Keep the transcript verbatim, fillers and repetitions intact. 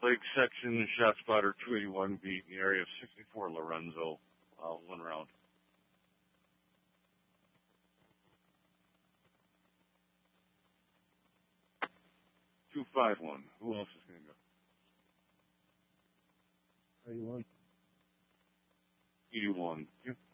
Lake section, shot spotter two eighty-one beat in the area of sixty-four Lorenzo, uh, one round. two five one. Who else is going to go? eighty-one. eighty-one.